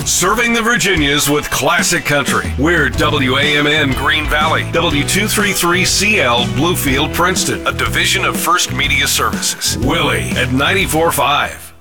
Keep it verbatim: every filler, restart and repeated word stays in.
Serving the Virginias with classic country. We're W A M N Green Valley, W two thirty-three C L Bluefield Princeton, a division of First Media Services. Willie at ninety-four point five.